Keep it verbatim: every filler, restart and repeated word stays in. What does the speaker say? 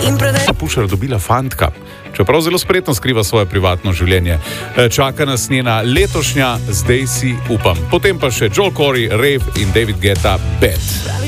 in prodaj. Pušar dobila fantka, čeprav zelo spretno skriva svoje privatno življenje. Čaka nas njena letošnja Zdaj si upam. Potem pa še Joel Corey, Rave in David Guetta, Bad.